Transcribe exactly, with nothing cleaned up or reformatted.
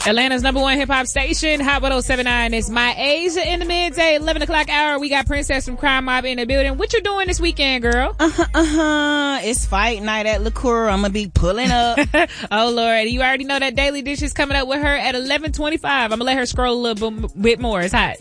Atlanta's number one hip hop station, Hot one oh seven point nine. It's My Asia in the midday, eleven o'clock hour. We got Princess from Crime Mob in the building. What you doing this weekend, girl? Uh-huh, uh-huh. It's fight night at Liqueur. I'm gonna be pulling up. Oh, Lord. You already know that Daily Dish is coming up with her at eleven twenty-five. I'm gonna let her scroll a little bit more. It's hot.